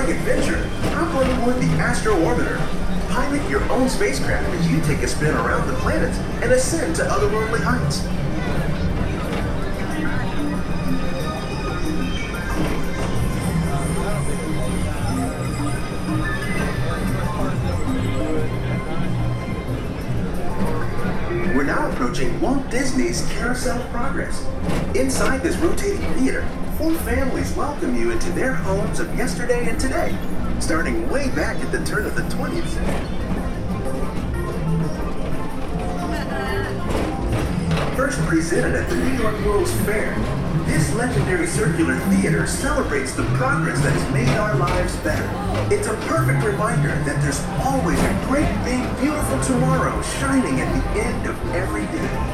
like adventure? Hop on board the Astro Orbiter. Pilot your own spacecraft as you take a spin around the planet and ascend to otherworldly heights. We're now approaching Walt Disney's Carousel of Progress. Inside this rotating theater, 4 families welcome you into their homes of yesterday and today, starting way back at the turn of the 20th century. First presented at the New York World's Fair, this legendary circular theater celebrates the progress that has made our lives better. It's a perfect reminder that there's always a great, big, beautiful tomorrow shining at the end of every day.